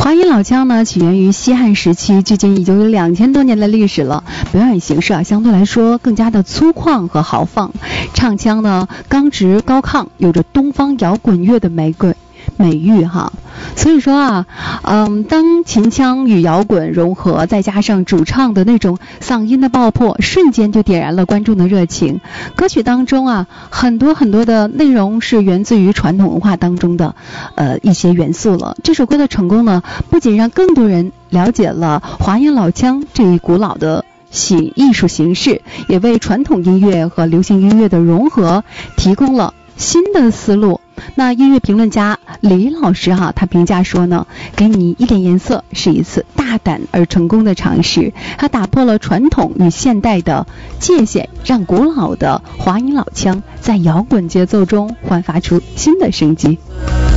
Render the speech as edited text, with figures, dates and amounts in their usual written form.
华阴老腔呢，起源于西汉时期，距今已经有2000多年的历史了。表演形式相对来说更加的粗犷和豪放，唱腔呢刚直高亢，有着东方摇滚乐的美誉哈。所以说当秦腔与摇滚融合，再加上主唱的那种嗓音的爆破，瞬间就点燃了观众的热情。歌曲当中很多的内容是源自于传统文化当中的一些元素了。这首歌的成功呢，不仅让更多人了解了华阴老腔这一古老的艺术形式，也为传统音乐和流行音乐的融合提供了新的思路。那音乐评论家李老师他评价说呢，给你一点颜色是一次大胆而成功的尝试，它打破了传统与现代的界限，让古老的华阴老腔在摇滚节奏中焕发出新的生机。